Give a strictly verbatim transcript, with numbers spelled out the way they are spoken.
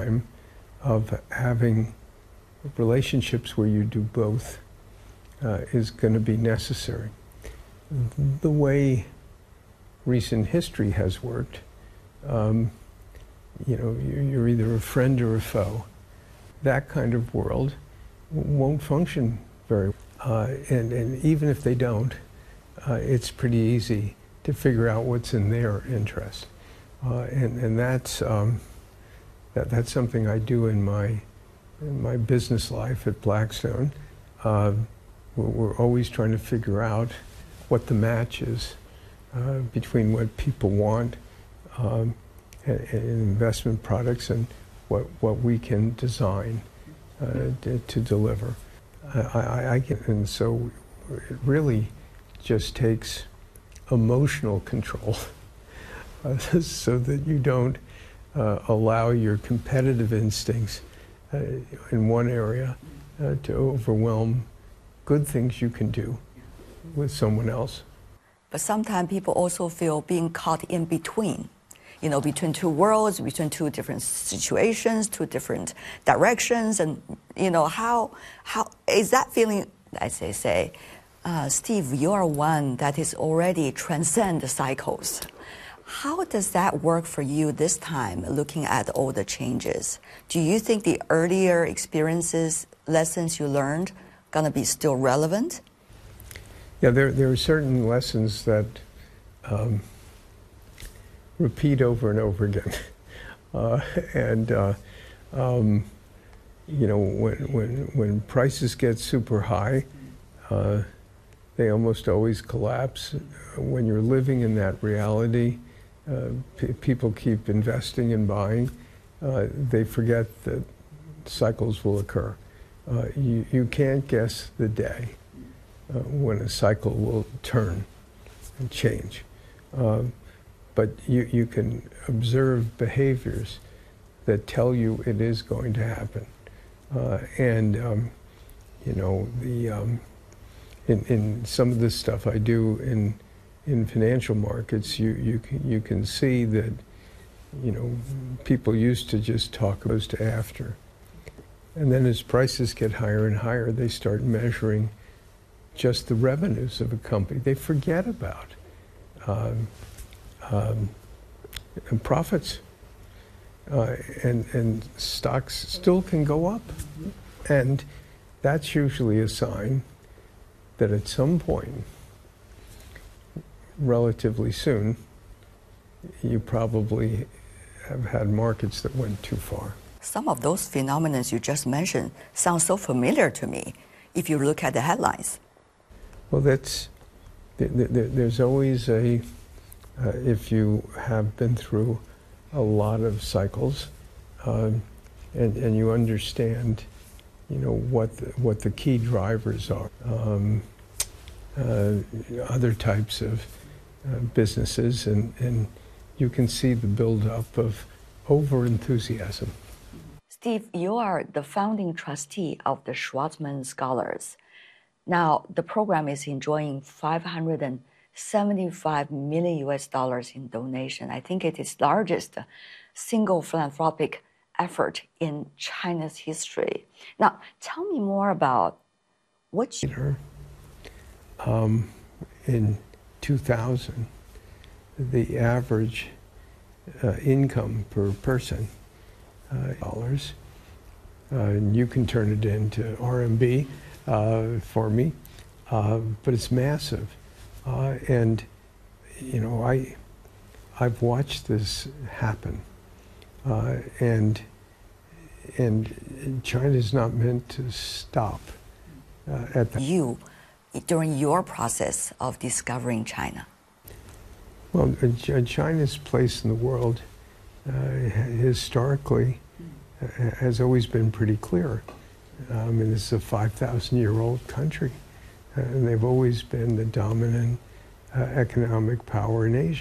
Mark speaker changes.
Speaker 1: lifetime of having relationships where you do both uh, is going to be necessary. The way recent history has worked, um, you know, you're either a friend or a foe. That kind of world won't function very well. Uh, and, and even if they don't, uh, it's pretty easy to figure out what's in their interest. Uh, and, and that's, um, that, that's something I do in my, in my business life at Blackstone. Uh, we're, we're always trying to figure out what the match is uh, between what people want um, in, in investment products and what, what we can design uh, to, to deliver. I, I, I can, and so it really just takes emotional control uh, so that you don't uh, allow your competitive instincts uh, in one area uh, to overwhelm good things you can do with someone else.
Speaker 2: But sometimes people also feel being caught in between, you know, between two worlds, between two different situations, two different directions, and you know, how how is that feeling? As they say, uh, Steve, you are one that is already transcend the cycles. How does that work for you this time, looking at all the changes? Do you think the earlier experiences, lessons you learned, gonna be still relevant?
Speaker 1: Yeah, there there are certain lessons that um, repeat over and over again, uh, and uh, um, you know, when when when prices get super high, uh, they almost always collapse. When you're living in that reality, uh, p people keep investing and buying. Uh, they forget that cycles will occur. Uh, you you can't guess the day uh, when a cycle will turn and change. Uh, but you, you can observe behaviors that tell you it is going to happen. Uh, and, um, you know, the, um, in, in some of the stuff I do in, in financial markets, you, you, can, you can see that, you know, people used to just talk as to after. And then as prices get higher and higher, they start measuring just the revenues of a company. They forget about um, um, and profits. Uh, and, and stocks still can go up. And that's usually a sign that at some point, relatively soon, you probably have had markets that went too far.
Speaker 2: Some of those phenomena you just mentioned sound so familiar to me if you look at the headlines.
Speaker 1: Well, that's, there's always a, uh, if you have been through a lot of cycles um, and, and you understand, you know, what the, what the key drivers are. Um, uh, other types of uh, businesses, and, and you can see the buildup of over-enthusiasm.
Speaker 2: Steve, you are the founding trustee of the Schwarzman Scholars. Now, the program is enjoying five hundred seventy-five million U S dollars in donation. I think it is the largest single philanthropic effort in China's history. Now, tell me more about what you...
Speaker 1: Um, in two thousand, the average uh, income per person uh, dollars. Uh, and you can turn it into R M B uh, for me, uh, but it's massive. Uh, and, you know, I, I've watched this happen. Uh, and, and China's not meant to stop uh, at that.
Speaker 2: You, during your process of discovering China?
Speaker 1: Well, China's place in the world uh, historically uh, has always been pretty clear. I mean, this is a five thousand year old country, uh, and they've always been the dominant uh, economic power in Asia.